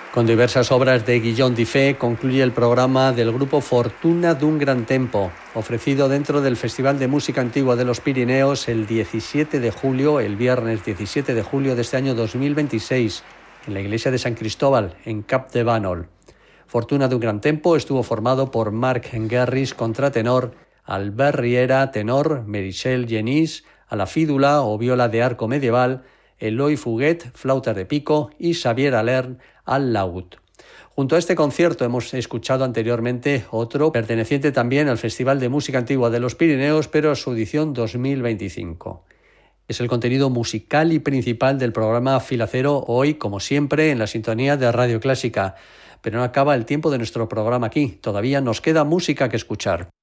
Con diversas obras de Guillaume Dufay concluye el programa del grupo Fortuna d'un Gran Tempo, ofrecido dentro del Festival de Música Antigua de los Pirineos el 17 de julio, el viernes 17 de julio de este año 2026, en la iglesia de San Cristóbal, en Capdevànol. Fortuna d'un Gran Tempo estuvo formado por Marc Guerris, contratenor, Albert Riera, tenor, Meritxell Genís, a la fídula o viola de arco medieval, Eloi Fuguet, flauta de pico y Xavier Alern al laúd. Junto a este concierto hemos escuchado anteriormente otro perteneciente también al Festival de Música Antigua de los Pirineos, pero a su edición 2025. Es el contenido musical y principal del programa Fila Cero, hoy, como siempre, en la sintonía de Radio Clásica. Pero no acaba el tiempo de nuestro programa aquí, todavía nos queda música que escuchar.